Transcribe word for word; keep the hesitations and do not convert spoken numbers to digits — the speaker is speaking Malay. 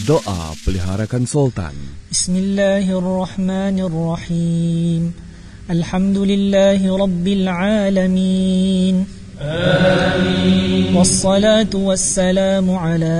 Doa Pelihara Konsultan. Bismillahirrahmanirrahim. Alhamdulillahi Rabbil Alamin. Amin. Wassalatu wassalamu ala